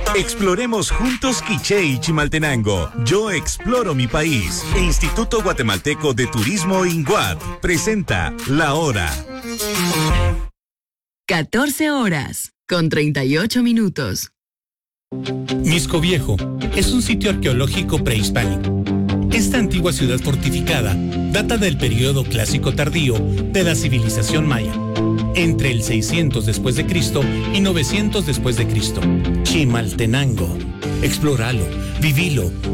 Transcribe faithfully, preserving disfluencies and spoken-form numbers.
Exploremos juntos Quiché y Chimaltenango. Yo exploro mi país. Instituto Guatemalteco de Turismo INGUAT presenta La Hora. catorce horas con treinta y ocho minutos. Misco Viejo es un sitio arqueológico prehispánico. Esta antigua ciudad fortificada data del periodo clásico tardío de la civilización maya, entre el seiscientos después de Cristo y novecientos después de Cristo. Chimaltenango. Explóralo, vivilo,